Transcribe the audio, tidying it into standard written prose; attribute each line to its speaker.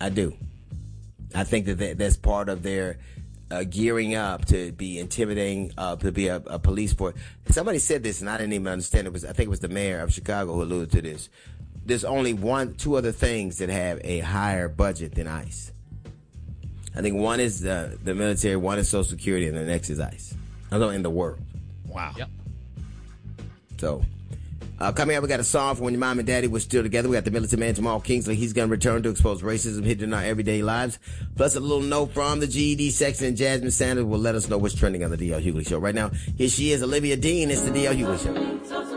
Speaker 1: I do. I think that's part of their gearing up to be intimidating, to be a police force. Somebody said this, and I didn't even understand it. I think it was the mayor of Chicago who alluded to this. There's only two other things that have a higher budget than ICE. I think one is the military, one is Social Security, and the next is ICE. In the world.
Speaker 2: Wow. Yep.
Speaker 1: So, coming up, we got a song for when your mom and daddy were still together. We got the militant man, Jamal Kingsley. He's going to return to expose racism hidden in our everyday lives. Plus, a little note from the GED section, and Jasmine Sanders will let us know what's trending on the D.L. Hughley Show. Right now, here she is, Olivia Dean. It's the D.L. Hughley Show.